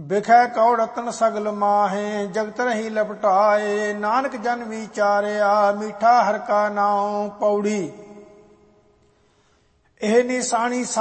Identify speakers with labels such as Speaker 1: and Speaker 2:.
Speaker 1: ਬਿਖੈ Q ਰਤਨ ਸਗਲ ਮਾਹੇ, ਜਗਤ ਰਹੀ ਲਪਟਾਏ। ਨਾਨਕ ਜਨ ਵਿਚਾਰਿਆ, ਮੀਠਾ ਹਰ ਕਾ ਨਾਉ। ਪੌੜੀ। ਇਹ ਨਿਸਾਣੀ